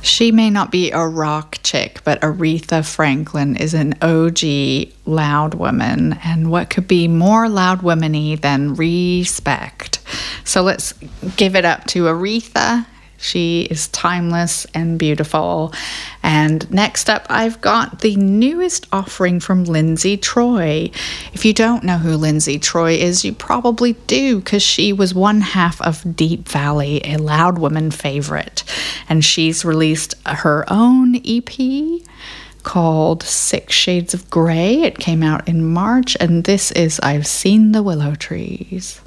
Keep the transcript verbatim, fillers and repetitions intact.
She may not be a rock chick, but Aretha Franklin is an O G loud woman. And what could be more loud womany than respect? So let's give it up to Aretha. She is timeless and beautiful. And next up, I've got the newest offering from Lindsay Troy. If you don't know who Lindsay Troy is, you probably do, because she was one half of Deep Valley, a loud woman favorite. And she's released her own E P called Six Shades of Grey. It came out in March, and this is I've Seen the Willow Trees.